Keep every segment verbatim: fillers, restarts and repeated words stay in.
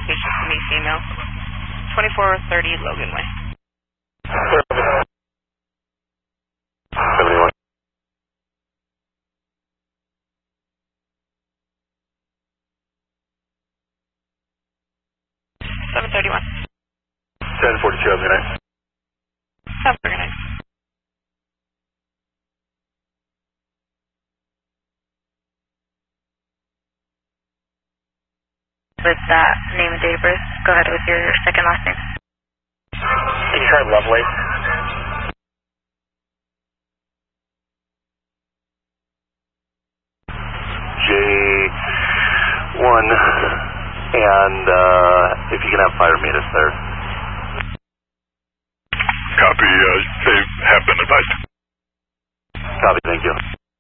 location for me, female. twenty-four thirty Logan Way. seventy-one. seven thirty-one. ten forty-two, have a good night. Have a good night. With that name and date of birth, go ahead with your second last name. Can you try Lovely? J one, and uh, if you can have fire meet us there. Copy, uh, they have been advised. Copy, thank you.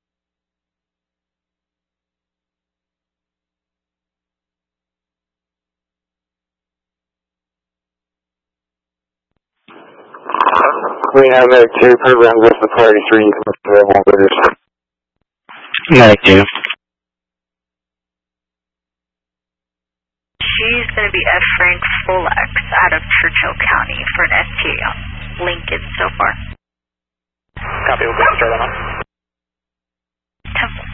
We have Medic two, program with the party three, available visitors. Medic two. She's going to be F. Frank Folex out of Churchill County for an S T A on Lincoln so far. Copy, we'll go to start on. Temple.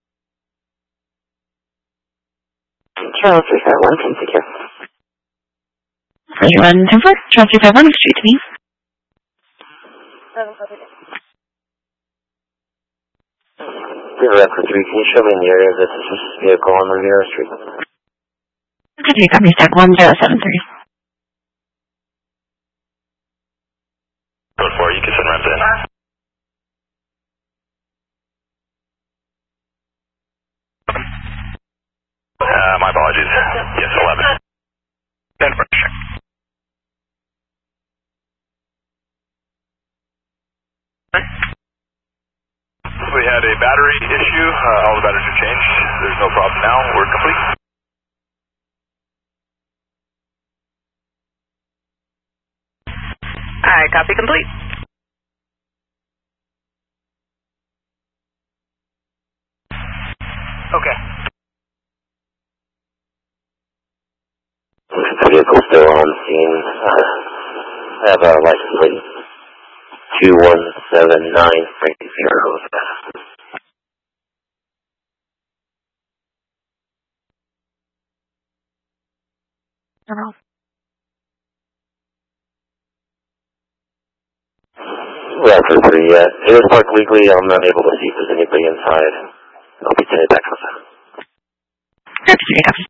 Charles three five one, come secure. three one ten four, Charles three five one, street to me. River Echo three, can you show me in the area of the suspicious vehicle on Riviera Street? Three copy stack one zero seven three. Code four, you can send reps in. Uh, my apologies. Yes, eleven. ten for check. We had a battery issue. Uh, all the batteries are changed. There's no problem now. We're complete. Alright, copy complete. Okay. The vehicle still on scene. Uh, I have a license plate two one seven nine Frank zero. Hello. Yeah, for three, yeah. It was parked legally. I'm not able to see if there's anybody inside. I'll be sending it back outside. That's three copy.